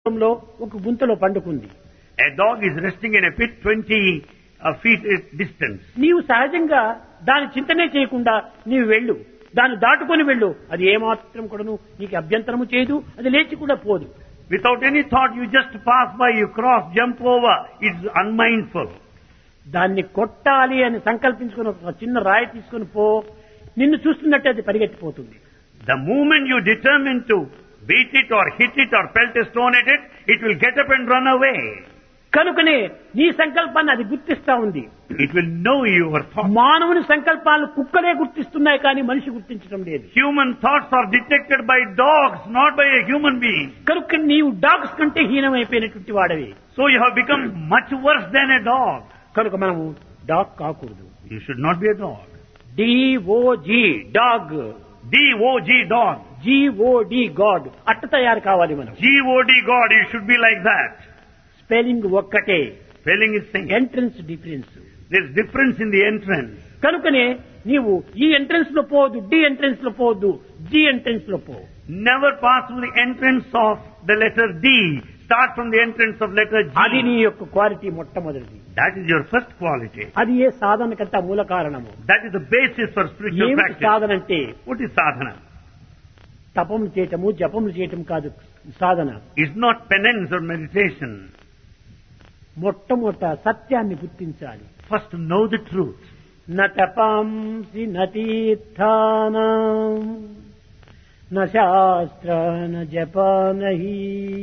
లో ఒక గుంతలో పండుకుంది. A dog is resting in a pit 20 feet distance. నీవు సహజంగా దాని చింతనే చేయకుండా నీవు వెళ్ళు, దాన్ని దాటుకొని వెళ్ళు, అది ఏమాత్రం కూడాను నీకు అభ్యంతరము చేయదు, అది లేచి కూడా పోదు. Without any thought, you just pass by, you cross, jump over. It's unmindful. దాన్ని కొట్టాలి అని సంకల్పించుకుని ఒక చిన్న రాయి తీసుకుని పో, నిన్ను చూస్తున్నట్టు అది పరిగెత్తిపోతుంది. The moment you determine to beat it or hit it or pelt a stone at it, it will get up and run away. కనుకనే నీ సంకల్పాన్ని అది గుర్తిస్తా ఉంది. It will know your thoughts. మానవుని సంకల్పాలను కుక్కలే గుర్తిస్తున్నాయి కానీ మనిషి గుర్తించడం లేదు. Human thoughts are detected by dogs, not by a human being. కనుక నీవు డాగ్స్ కంటే హీనమైపోయినటువంటి వాడవి. So you have become much worse than a dog. కనుక మనము డాగ్ కాకూడదు. You should not be a dog. DOG dog, DOG dog. GOD God అట్ట తయారు కావాలి మనం. GOD God, you should be like that. Spelling ఒక్కటే, Spelling is same. Entrance difference. There's difference in the entrance. కనుకనే నీవు ఈ entrance లో పోవద్దు, డి ఎంట్రన్స్ లో పోవద్దు, జి ఎంట్రన్స్ లో పో. Never pass through the entrance of the letter D. Start from the entrance of letter G. అది నీ యొక్క క్వాలిటీ మొట్టమొదటిది. That is your first quality. అది ఏ సాధనకంతా మూల కారణము. That is the basis for spiritual ఏమిటి practice. సాధన అంటే? What is sadhana? తపములు చేయటము జపములు చేయటం కాదు సాధన. It's not penance or meditation. మొట్టమొదట సత్యాన్ని గుర్తించాలి. First know the truth. న తపాంసి న తీర్థానాం న శాస్త్ర న జపా నహి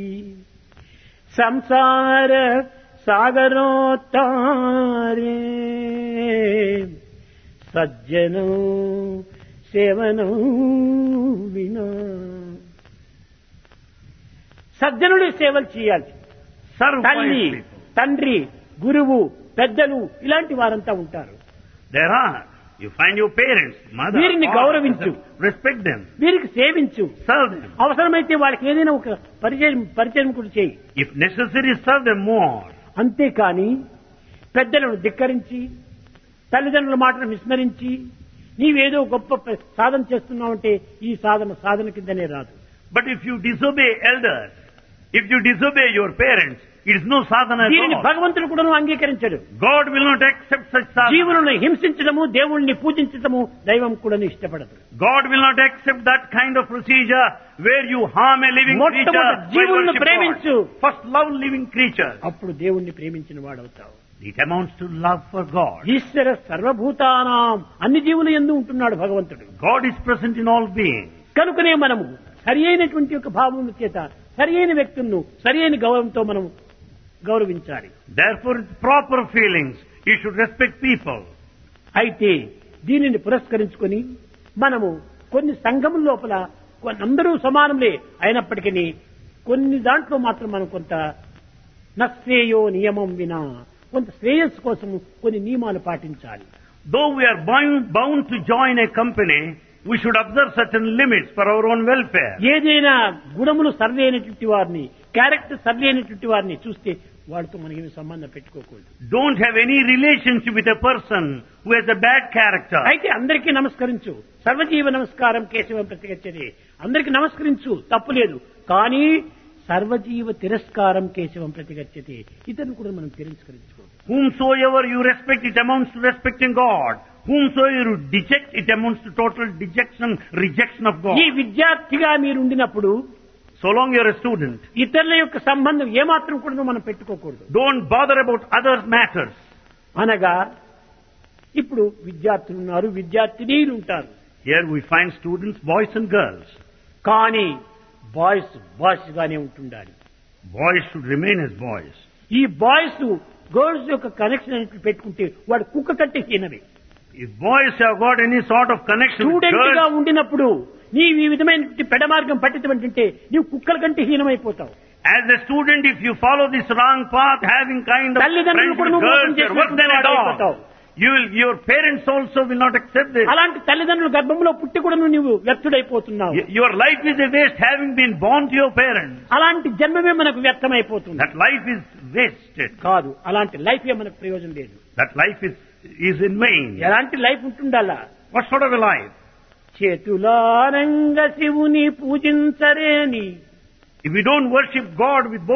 సంసార సాగరోత్తారే సజ్జనం సేవనం వినా. సజ్జనుడి సేవలు చేయాలి. Serve తల్లి, wise people. తండ్రి, గురువు, పెద్దలు ఇలాంటి వారంతా ఉంటారు. There are. You find your parents, mother, వీరిని father, గౌరవించు. respect them. వీరికి సేవించు. Serve them. అవసరమైతే వాళ్ళకి ఏదైనా ఒక పరిచయం కూడా చేయి. If necessary, serve them more. అంతేకాని పెద్దలను ధిక్కరించి తల్లిదండ్రుల మాటను విస్మరించి నీవేదో గొప్ప సాధన చేస్తున్నావంటే ఈ సాధన కిందనే రాదు. But if you disobey elders, if you disobey your parents, it is no sadhana at దీనిని all. భగవంతుడు కూడా అంగీకరించడు. God will not accept such sadhana. జీవులను హింసించడము, దేవుణ్ణి పూజించడము దైవం కూడా ఇష్టపడదు. God will not accept that kind of procedure where you harm a living creature. మొట్టమొదట by జీవులను worship ప్రేమించు. God. First love living creatures. అప్పుడు దేవుణ్ణి ప్రేమించిన వాడవుతావు. It amounts to love for God. ఈశ్వర సర్వభూతానాం అన్ని జీవులు యందు ఉంటున్నాడు భగవంతుడు. God is present in all beings. కనుకనే మనము సరి అయినటువంటి యొక్క భావముల చేత సరి అయిన వ్యక్తులను సరి అయిన గౌరవంతో మనం గౌరవించాలి. Therefore, with proper feelings, you should respect people. అయితే దీనిని పురస్కరించుకొని మనము కొన్ని సంఘముల లోపల అందరూ సమానములే అయినప్పటికీ కొన్ని దాంట్లో మాత్రం మనం కొంత నశ్రేయో నియమం వినా కొంత శ్రేయస్సు కోసం కొన్ని నియమాలు పాటించాలి. Though we are bound to join a company, we should observe certain limits for our own welfare. ఏదైనా గుణములు సరైనటువంటి వారిని, క్యారెక్టర్ సరైనటువంటి వారిని చూస్తే వాడితో మనకి సంబంధం పెట్టుకోకూడదు. Don't have any relationship with a person who has a bad character. అయితే అందరికీ నమస్కరించు. సర్వజీవ నమస్కారం కేశవం ప్రతిగచ్చది. అందరికీ నమస్కరించు, తప్పులేదు. కానీ సర్వజీవ తిరస్కారం కేశవం ప్రతిగచ్చతి. ఇతను కూడా మనం తిరస్కరించుకోవాలి. Whomsoever you respect, it amounts to respecting God. Whomsoever you deject, it amounts to total rejection of God. ఈ విద్యార్థిగా మీరు ఉండినప్పుడు So long you are a student, ఇతరుల యొక్క సంబంధం ఏమాత్రం కూడా మనం పెట్టుకోకూడదు. don't bother about other matters. అనగా ఇప్పుడు విద్యార్థులు ఉన్నారు, విద్యార్థినీలు ఉంటారు. Here we find students, boys and girls. కానీ బాయ్స్ గానే ఉంటుండాలి. Boys should remain as boys. ఈ బాయ్స్ గర్ల్స్ యొక్క కనెక్షన్ అనేది పెట్టుకుంటే వాడు కుక్క కంటే హీనమే. If boys have got any sort of connection with student గా girls, ఉండినప్పుడు నీవు ఈ విధమైన పెడమార్గం పట్టించమంటే నీవు కుక్కల కంటే హీనమైపోతావు. as a student, if you follow this wrong path, having kind of తల్లిదండ్రులు friends కూడా with నువ్వు మోసం girls, you are worse than a చేసినటువంటి dog. Your parents also will not accept this. అలాంటి తల్లిదండ్రులు గర్భంలో పుట్టి కూడా నువ్వు వ్యర్థుడైపోతున్నావు. Your life is a waste having been born to your parents. అలాంటి జన్మమే మనకు వ్యర్థమైపోతుంది. That life is wasted. కాదు, అలాంటి లైఫ్ ఏ మనకు ప్రయోజనం లేదు. That life is in vain. ఎలాంటి life ఉంటుండాలా? What sort of a life? చేతులారంగ శివుని పూజించరేని If we don't worship God with both